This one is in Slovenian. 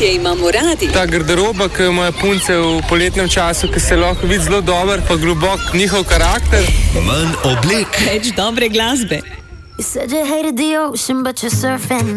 je imamo radi. Ta garderoba, ki jo imajo punce v poletnem času, ki se lahko vidi zelo dober, pa globok njihov karakter. Manj oblek. Več dobre glasbe. You said you hated the ocean, but you're surfing.